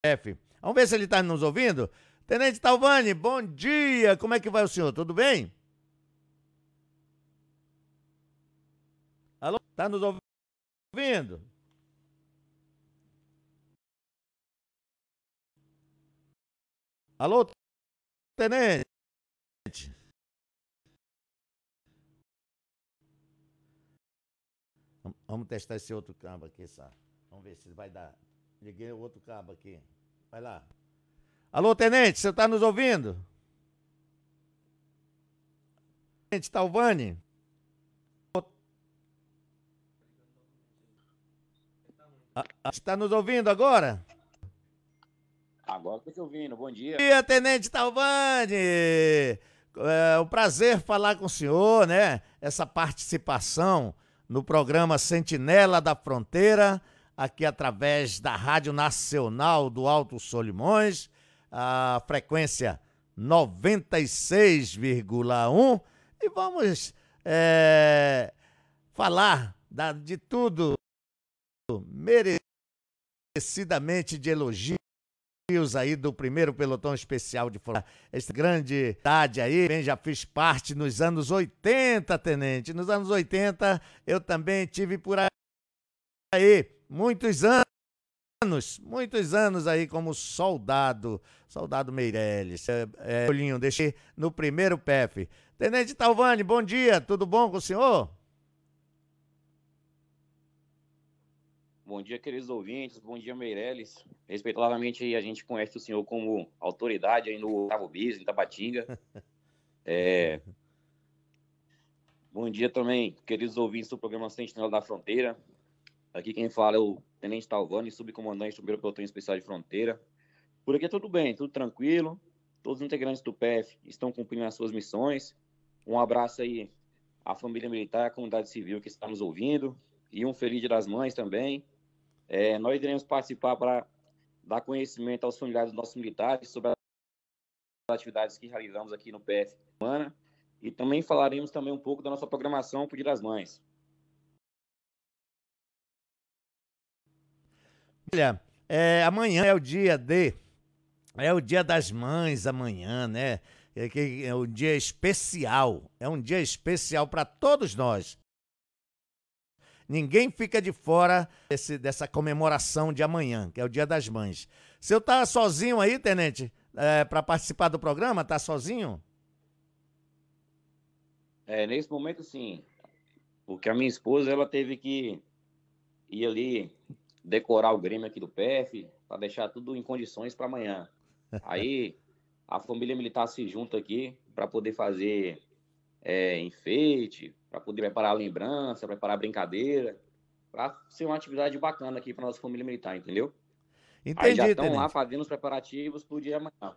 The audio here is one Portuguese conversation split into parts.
Vamos ver se ele está nos ouvindo. Tenente Talvani, bom dia. Como é que vai o senhor? Tudo bem? Alô? Está nos ouvindo? Alô, tenente? Vamos testar esse outro cabo aqui, sabe? Vamos ver se vai dar. Liguei o outro cabo aqui. Vai lá. Alô, tenente, você está nos ouvindo? Tenente Talvani? Está nos ouvindo agora? Agora estou te ouvindo, bom dia. Bom dia, Tenente Talvani! É um prazer falar com o senhor, né? Essa participação no programa Sentinela da Fronteira, aqui através da Rádio Nacional do Alto Solimões, a frequência 96,1. E vamos falar de tudo merecidamente de elogios aí do primeiro pelotão especial de Fortaleza. Essa grande idade aí, bem, já fiz parte nos anos 80, tenente. Nos anos 80 eu também tive por aí muitos anos aí como soldado Meirelles. Olhinho, deixei no primeiro PF. Tenente Talvani, bom dia, tudo bom com o senhor? Bom dia, queridos ouvintes. Bom dia, Meirelles. Respeitosamente, a gente conhece o senhor como autoridade aí no Otávio Bis, em Tabatinga. Bom dia também, queridos ouvintes do programa Sentinela da Fronteira. Aqui quem fala é o Tenente Talvani, subcomandante do primeiro pelotão especial de fronteira. Por aqui é tudo bem, tudo tranquilo. Todos os integrantes do PF estão cumprindo as suas missões. Um abraço aí à família militar, à comunidade civil que está nos ouvindo. E um feliz Dia das Mães também. Nós iremos participar para dar conhecimento aos familiares dos nossos militares sobre as atividades que realizamos aqui no PF semana, e também falaremos também um pouco da nossa programação para o Dia das Mães. Olha, amanhã é o dia das mães amanhã, né? É um dia especial, para todos nós. Ninguém fica de fora dessa comemoração de amanhã, que é o Dia das Mães. O senhor tá sozinho aí, tenente, para participar do programa? Tá sozinho? Nesse momento, sim, porque a minha esposa ela teve que ir ali decorar o Grêmio aqui do PF para deixar tudo em condições para amanhã. Aí a família militar se junta aqui para poder fazer enfeite, para poder preparar a lembrança, preparar a brincadeira, para ser uma atividade bacana aqui para nossa família militar, entendeu? Aí já Entendi, estão lá tenente. fazendo os preparativos para o dia amanhã.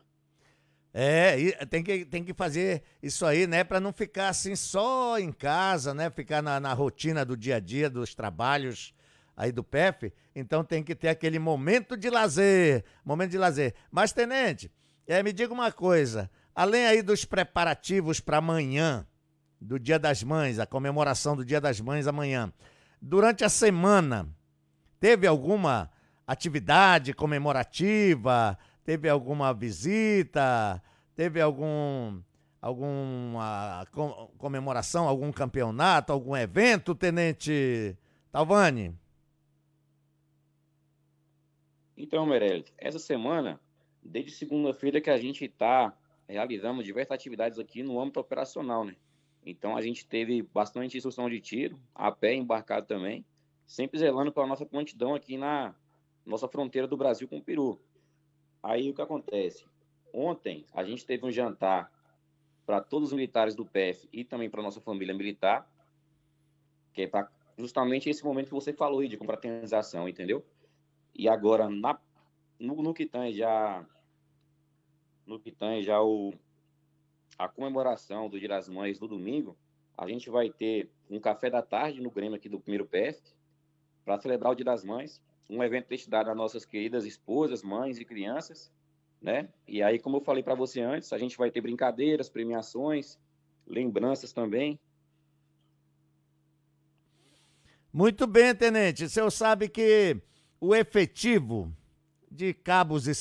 Tem que fazer isso aí, né, para não ficar assim só em casa, né, ficar na rotina do dia a dia, dos trabalhos aí do PF. Então tem que ter aquele momento de lazer. Mas, tenente, me diga uma coisa, além aí dos preparativos para amanhã, do Dia das Mães, a comemoração do Dia das Mães amanhã, durante a semana, teve alguma atividade comemorativa? Teve alguma visita? Teve alguma comemoração, algum campeonato, algum evento, tenente Talvani? Então, Meirelles, essa semana, desde segunda-feira que a gente está realizando diversas atividades aqui no âmbito operacional, né? Então, a gente teve bastante instrução de tiro, a pé, embarcado também, sempre zelando pela nossa prontidão aqui na nossa fronteira do Brasil com o Peru. Aí, o que acontece? Ontem, a gente teve um jantar para todos os militares do PF e também para nossa família militar, que é para justamente esse momento que você falou aí, de confraternização, entendeu? E agora, no que tem já a comemoração do Dia das Mães do domingo, a gente vai ter um café da tarde no Grêmio aqui do primeiro PF para celebrar o Dia das Mães, um evento destinado às nossas queridas esposas, mães e crianças, né? E aí, como eu falei para você antes, a gente vai ter brincadeiras, premiações, lembranças também. Muito bem, tenente. O senhor sabe que o efetivo de cabos e